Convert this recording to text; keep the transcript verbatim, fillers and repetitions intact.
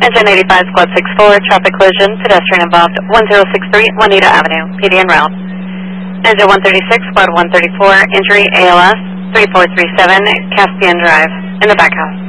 Engine eighty-five, squad six four, traffic collision, pedestrian involved, one zero six three, Juanita Avenue, P D en route. Engine one thirty-six, squad one thirty-four, injury A L S, three four three seven, Caspian Drive, in the back house.